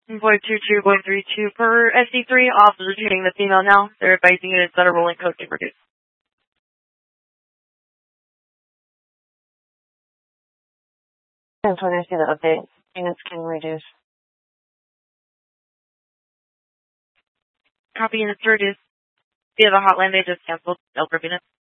Boy 22, boy 32 per SD3. Officers treating the female now. They're advising units that are rolling code to reduce. 10 when I see the update, units can reduce. Copy units to reduce. Via the hotline they just canceled. They'll units.